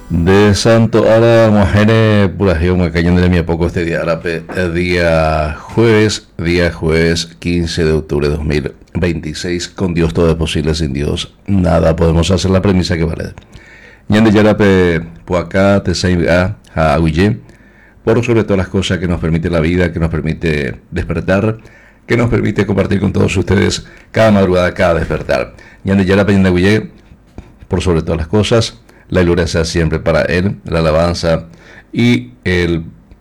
de Santo Ara Mojene Puración Macayán de mi poco este día árabe día jueves 15 de octubre de 2026. Con Dios todo es posible, sin Dios nada podemos hacer, la premisa que vale. Ñande Yarape Puacá Tesaiga Haahuye, por sobre todas las cosas que nos permite la vida, que nos permite despertar, que nos permite compartir con todos ustedes cada madrugada, cada despertar. Ñande Yarape Ñandahuye, por sobre todas las cosas, la gloria sea siempre para Él, la alabanza y el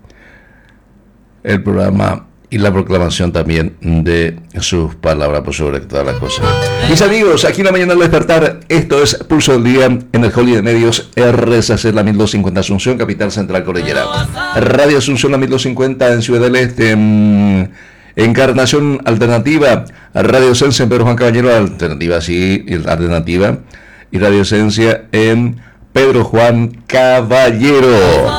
programa y la proclamación también de sus palabras por sobre todas las cosas. Mis amigos, aquí en la mañana al despertar, esto es Pulso del Día en el Holi de Medios RSC, la 1250 Asunción, capital central cordillera. Radio Asunción, la 1250 en Ciudad del Este. Encarnación Alternativa, Radio Esencia en Pedro Juan Caballero, Alternativa, sí, Alternativa. Y Radio Esencia en Pedro Juan Caballero.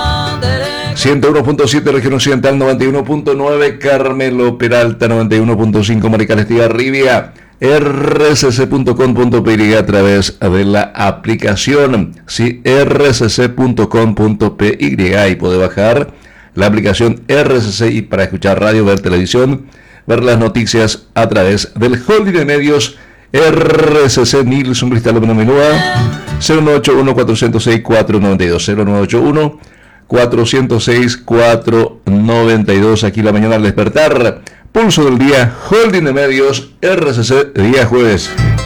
101.7 Región Occidental, 91.9 Carmelo Peralta, 91.5 Maricalestía Rivia, rcc.com.py a través de la aplicación, sí, rcc.com.py, y puede bajar la aplicación RCC y para escuchar radio, ver televisión, ver las noticias a través del holding de medios RCC Nilson Cristal Menúa 0981-406-492 0981-406-492. Aquí la mañana al despertar, Pulso del Día, holding de medios RCC, día jueves